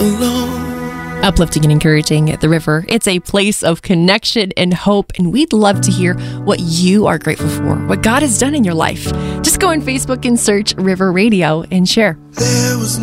alone. Uplifting and encouraging the River. It's a place of connection and hope, and we'd love to hear what you are grateful for, what God has done in your life. Just go on Facebook and search River Radio and share. There was